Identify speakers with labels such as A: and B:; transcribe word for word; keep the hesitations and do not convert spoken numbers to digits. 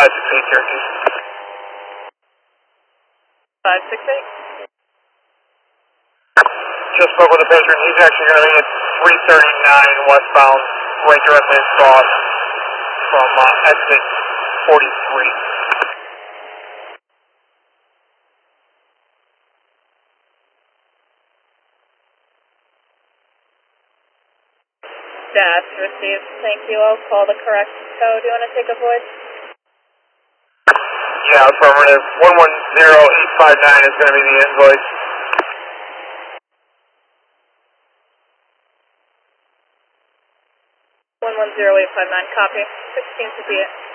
A: five six eight Cherokee.
B: five six eight.
A: Just spoke with the patron. He's actually going to be at three thirty-nine westbound, right directly across from uh, exit forty-three.
B: Dash received. Thank you. I'll call the correct code. Do you want to take a voice?
A: Yeah, affirmative. one one zero eight five nine is going to be the invoice.
B: one one zero eight five nine, copy. sixteen to be it.